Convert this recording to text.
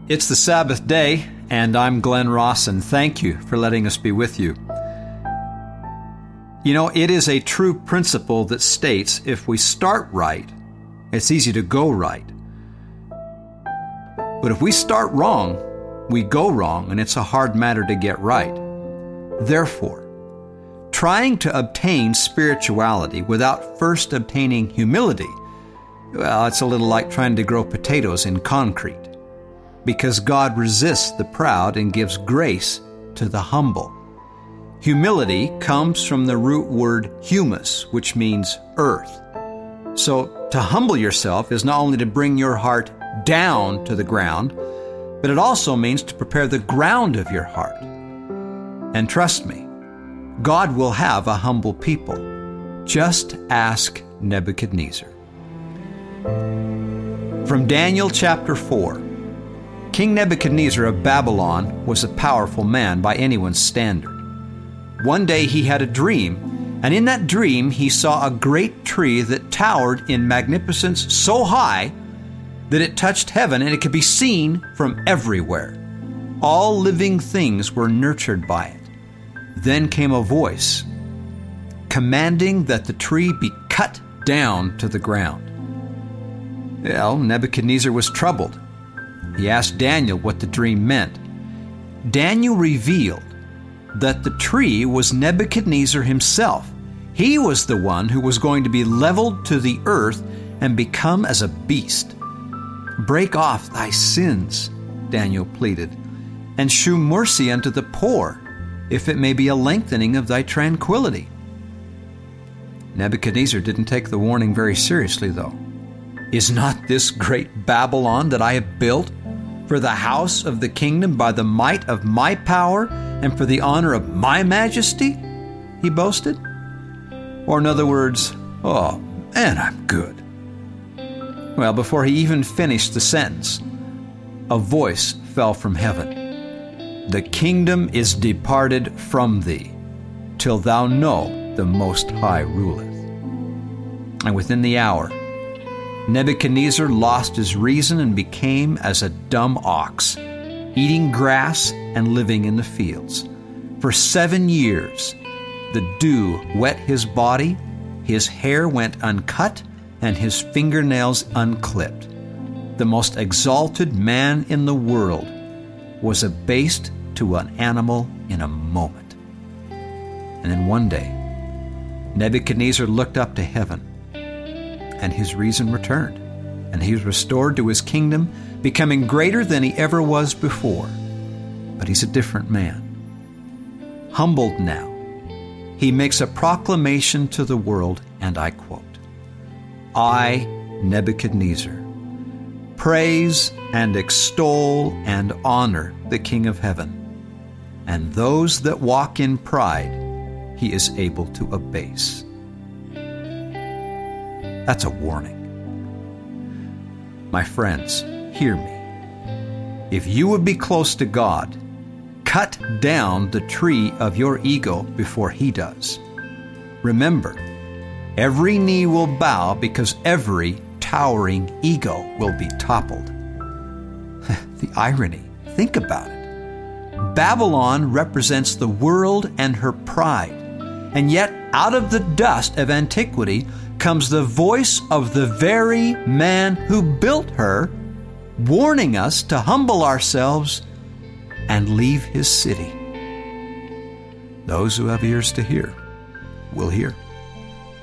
It's the Sabbath day, and I'm Glenn Ross, and thank you for letting us be with you. You know, it is a true principle that states if we start right, it's easy to go right. But if we start wrong, we go wrong, and it's a hard matter to get right. Therefore, trying to obtain spirituality without first obtaining humility, well, it's a little like trying to grow potatoes in concrete. Because God resists the proud and gives grace to the humble. Humility comes from the root word humus, which means earth. So to humble yourself is not only to bring your heart down to the ground, but it also means to prepare the ground of your heart. And trust me, God will have a humble people. Just ask Nebuchadnezzar. From Daniel chapter 4. King Nebuchadnezzar of Babylon was a powerful man by anyone's standard. One day he had a dream, and in that dream he saw a great tree that towered in magnificence so high that it touched heaven and it could be seen from everywhere. All living things were nurtured by it. Then came a voice commanding that the tree be cut down to the ground. Well, Nebuchadnezzar was troubled. He asked Daniel what the dream meant. Daniel revealed that the tree was Nebuchadnezzar himself. He was the one who was going to be leveled to the earth and become as a beast. Break off thy sins, Daniel pleaded, and shew mercy unto the poor, if it may be a lengthening of thy tranquility. Nebuchadnezzar didn't take the warning very seriously, though. Is not this great Babylon that I have built for the house of the kingdom by the might of my power and for the honor of my majesty? He boasted. Or in other words, oh, man, I'm good. Well, before he even finished the sentence, a voice fell from heaven. The kingdom is departed from thee, till thou know the Most High ruleth. And within the hour, Nebuchadnezzar lost his reason and became as a dumb ox, eating grass and living in the fields. For 7 years, the dew wet his body, his hair went uncut, and his fingernails unclipped. The most exalted man in the world was abased to an animal in a moment. And then one day, Nebuchadnezzar looked up to heaven, and his reason returned, and he was restored to his kingdom, becoming greater than he ever was before. But he's a different man. Humbled now, he makes a proclamation to the world, and I quote, I, Nebuchadnezzar, praise and extol and honor the King of heaven, and those that walk in pride he is able to abase. That's a warning. My friends, hear me. If you would be close to God, cut down the tree of your ego before he does. Remember, every knee will bow because every towering ego will be toppled. The irony, think about it. Babylon represents the world and her pride, and yet out of the dust of antiquity comes the voice of the very man who built her, warning us to humble ourselves and leave his city. Those who have ears to hear will hear.